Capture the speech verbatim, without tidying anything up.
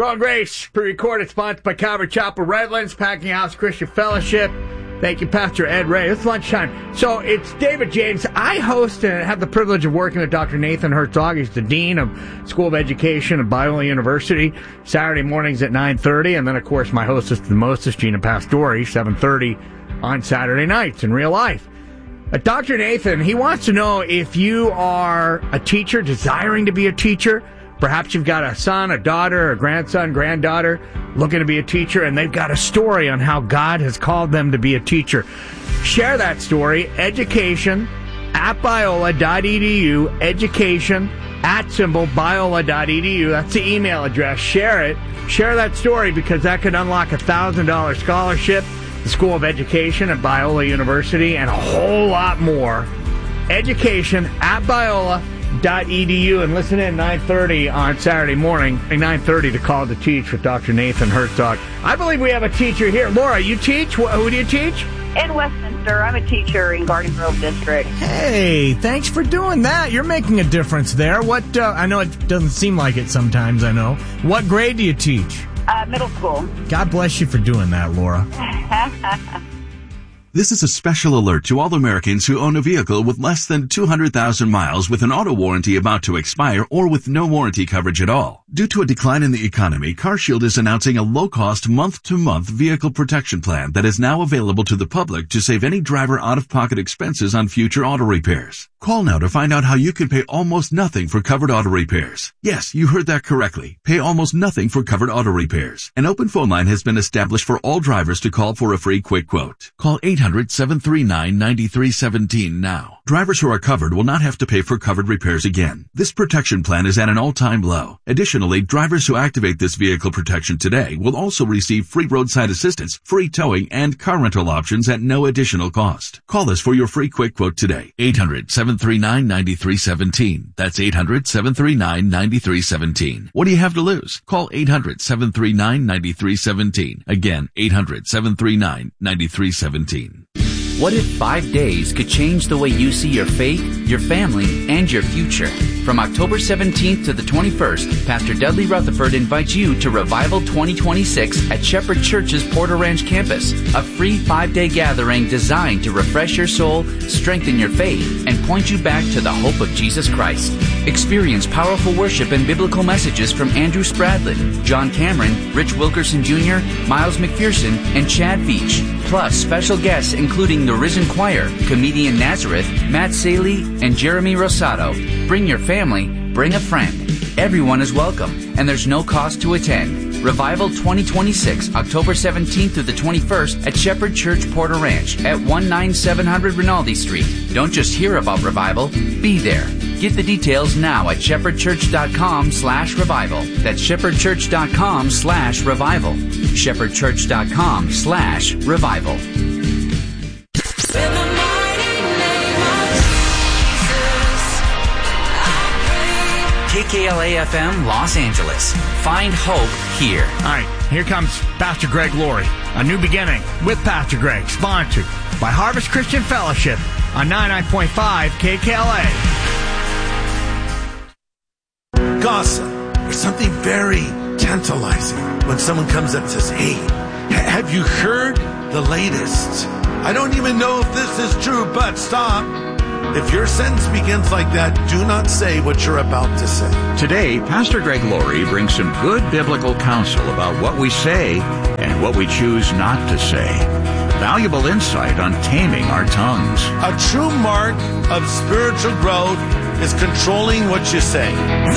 Growing Grace, pre-recorded, sponsored by Calvary Chapel Redlands, Packing House Christian Fellowship. Thank you, Pastor Ed Ray. It's lunchtime. So it's David James. I host and have the privilege of working with Doctor Nathan Herzog. He's the Dean of School of Education at Biola University, Saturday mornings at nine thirty. And then, of course, my hostess, the mostest, Gina Pastori, seven thirty on Saturday nights in real life. Uh, Doctor Nathan, he wants to know if you are a teacher, desiring to be a teacher. Perhaps you've got a son, a daughter, a grandson, granddaughter looking to be a teacher, and they've got a story on how God has called them to be a teacher. Share that story. Education at biola dot e d u. Education at symbol biola dot e d u. That's the email address. Share it. Share that story because that could unlock a one thousand dollars scholarship, the School of Education at Biola University, and a whole lot more. Education at biola dot e d u, and listen in nine thirty on Saturday morning, nine thirty to Call to Teach with Doctor Nathan Herzog. I believe we have a teacher here. Laura, you teach? Who do you teach? In Westminster. I'm a teacher in Garden Grove District. Hey, thanks for doing that. You're making a difference there. What? Uh, I know it doesn't seem like it sometimes, I know. What grade do you teach? Uh, middle school. God bless you for doing that, Laura. This is a special alert to all Americans who own a vehicle with less than two hundred thousand miles with an auto warranty about to expire or with no warranty coverage at all. Due to a decline in the economy, CarShield is announcing a low-cost month-to-month vehicle protection plan that is now available to the public to save any driver out-of-pocket expenses on future auto repairs. Call now to find out how you can pay almost nothing for covered auto repairs. Yes, you heard that correctly. Pay almost nothing for covered auto repairs. An open phone line has been established for all drivers to call for a free quick quote. Call eight hundred, seven three nine, nine three one seven now. Drivers who are covered will not have to pay for covered repairs again. This protection plan is at an all-time low. Additionally, drivers who activate this vehicle protection today will also receive free roadside assistance, free towing, and car rental options at no additional cost. Call us for your free quick quote today. eight hundred, seven three nine, nine three one seven. That's eight hundred, seven three nine, nine three one seven. What do you have to lose? Call eight hundred, seven three nine, nine three one seven. Again, eight hundred, seven three nine, nine three one seven. What if five days could change the way you see your faith, your family, and your future? From October seventeenth to the twenty-first, Pastor Dudley Rutherford invites you to Revival twenty twenty-six at Shepherd Church's Porter Ranch campus, a free five-day gathering designed to refresh your soul, strengthen your faith, and point you back to the hope of Jesus Christ. Experience powerful worship and biblical messages from Andrew Spradlin, John Cameron, Rich Wilkerson Junior, Miles McPherson, and Chad Veach, plus special guests including the Risen Choir, comedian Nazareth, Matt Saley, and Jeremy Rosado. Bring your family, bring a friend. Everyone is welcome, and there's no cost to attend. Revival twenty twenty-six, October seventeenth through the twenty-first at Shepherd Church Porter Ranch at one nine seven hundred Rinaldi Street. Don't just hear about Revival, be there. Get the details now at shepherdchurch.com slash revival. That's shepherdchurch.com slash revival. shepherdchurch.com slash revival. K K L A F M Los Angeles. Find hope here. All right, here comes Pastor Greg Laurie. A New Beginning with Pastor Greg, sponsored by Harvest Christian Fellowship on ninety-nine point five K K L A. Gossip. There's something very tantalizing when someone comes up and says, hey, ha- have you heard the latest? I don't even know if this is true, but stop. If your sentence begins like that, do not say what you're about to say. Today, Pastor Greg Laurie brings some good biblical counsel about what we say and what we choose not to say. Valuable insight on taming our tongues. A true mark of spiritual growth is controlling what you say.